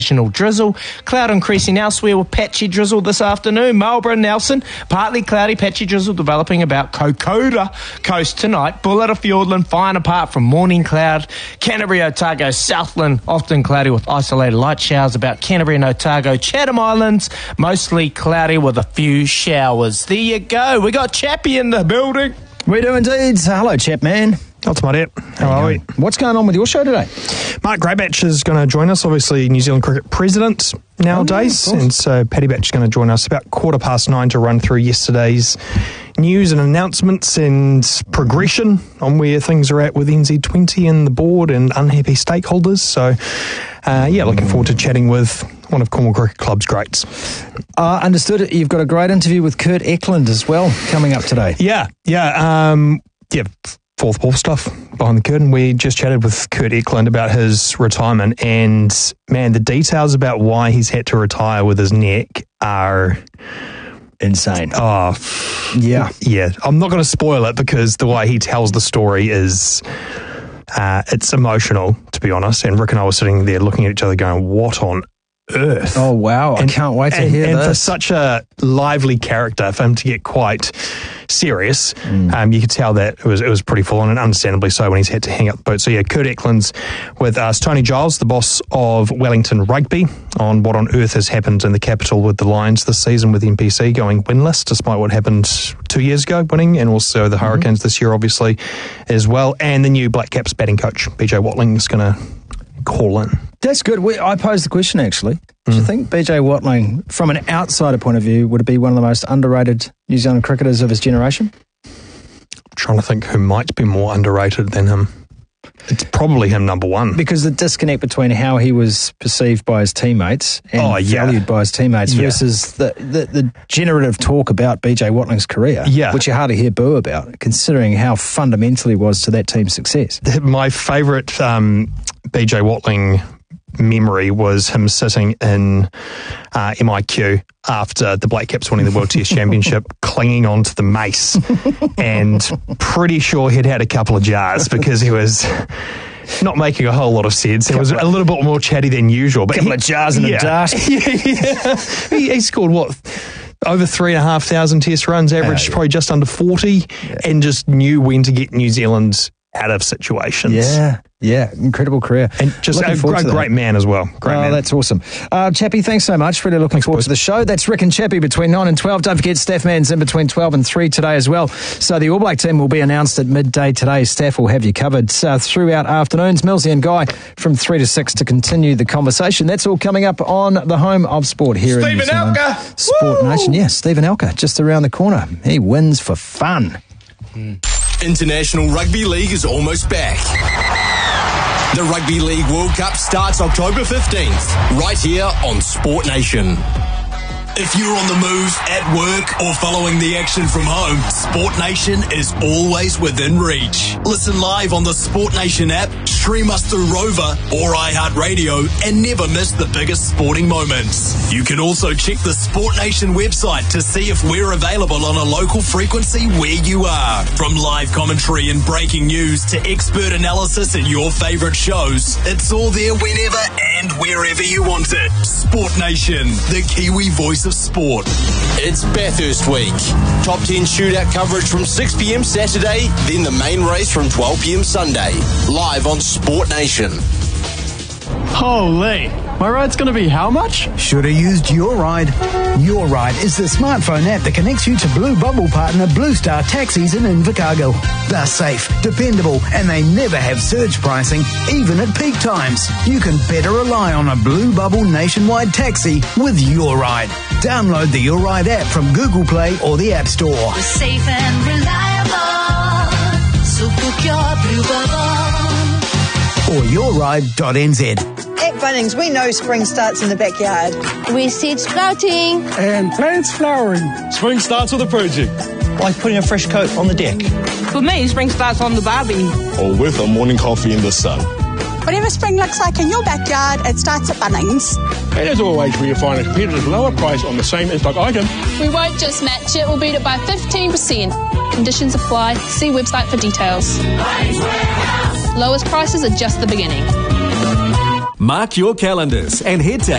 Drizzle. Cloud increasing elsewhere with patchy drizzle this afternoon. Marlborough, Nelson, partly cloudy, patchy drizzle developing about Kokoda Coast tonight. Bullera, Fiordland, fine apart from morning cloud. Canterbury, Otago, Southland, often cloudy with isolated light showers about Canterbury and Otago. Chatham Islands, mostly cloudy with a few showers. There you go. We got Chappie in the building. We do indeed. Hello, Chap Man. How are we? What's going on with your show today? Mark Greybatch is going to join us, obviously New Zealand cricket president nowadays, and so Paddy Batch is going to join us about 9:15 to run through yesterday's news and announcements and progression on where things are at with NZ20 and the board and unhappy stakeholders. So, looking forward to chatting with one of Cornwall Cricket Club's greats. Understood. You've got a great interview with Kurt Eklund as well coming up today. Fourth ball stuff behind the curtain. We just chatted with Kurt Eklund about his retirement, and man, the details about why he's had to retire with his neck are insane. Oh, yeah. I'm not going to spoil it because the way he tells the story is it's emotional, to be honest. And Rick and I were sitting there looking at each other going, what on earth? Oh, wow. I can't wait to hear this. And for such a lively character, for him to get quite serious, you could tell that it was pretty full on, and understandably so when he's had to hang up the boot. So yeah, Kurt Eklund's with us. Tony Giles, the boss of Wellington Rugby, on what on earth has happened in the capital with the Lions this season, with NPC going winless despite what happened 2 years ago winning, and also the Hurricanes this year obviously as well. And the new Black Caps batting coach, BJ Watling, is going to call in. That's good. I posed the question, actually. Do you think BJ Watling, from an outsider point of view, would be one of the most underrated New Zealand cricketers of his generation? I'm trying to think who might be more underrated than him. It's probably him, number one. Because the disconnect between how he was perceived by his teammates and valued by his teammates versus the generative talk about BJ Watling's career, which you hardly hear boo about, considering how fundamental he was to that team's success. My favourite BJ Watling memory was him sitting in MIQ after the Black Caps winning the World Test Championship, clinging onto the mace, and pretty sure he'd had a couple of jars because he was not making a whole lot of sense. It was a little bit more chatty than usual. But a couple of jars in a dart. He scored, over 3,500 Test runs, averaged probably just under 40, and just knew when to get New Zealand out of situations. Yeah, incredible career. And just a great man as well. Great man. That's awesome. Chappie, thanks so much. Really looking forward to the show. That's Rick and Chappie between 9 and 12. Don't forget Staff Man's in between 12 and 3 today as well. So the All Black team will be announced at midday today. Staff will have you covered throughout afternoons. Millsy and Guy from 3 to 6 to continue the conversation. That's all coming up on the home of sport here in New Zealand. Sport Nation. Yeah, Stephen Elka, just around the corner. He wins for fun. International Rugby League is almost back. The Rugby League World Cup starts October 15th, right here on Sport Nation. If you're on the move, at work, or following the action from home, Sport Nation is always within reach. Listen live on the Sport Nation app, stream us through Rover or iHeartRadio, and never miss the biggest sporting moments. You can also check the Sport Nation website to see if we're available on a local frequency where you are. From live commentary and breaking news to expert analysis and your favourite shows, it's all there whenever and wherever you want it. Sport Nation, the Kiwi voice of sport. It's Bathurst week. Top 10 shootout coverage from 6 p.m. Saturday, then the main race from 12 p.m. Sunday. Live on Sport Nation. Holy, my ride's going to be how much? Should have used Your Ride. Your Ride is the smartphone app that connects you to Blue Bubble partner Blue Star Taxis in Invercargill. They're safe, dependable, and they never have surge pricing, even at peak times. You can better rely on a Blue Bubble nationwide taxi with Your Ride. Download the Your Ride app from Google Play or the App Store. We're safe and reliable, so book your Blue Bubble. Or yourride.nz. At Bunnings, we know spring starts in the backyard. We seed sprouting. And plants flowering. Spring starts with a project. Like putting a fresh coat on the deck. For me, spring starts on the barbie. Or with a morning coffee in the sun. Whatever spring looks like in your backyard, it starts at Bunnings. And as always, we find a competitive lower price on the same in-stock item. We won't just match it, we'll beat it by 15%. Conditions apply. See website for details. Lowest prices are just the beginning. Mark your calendars and head to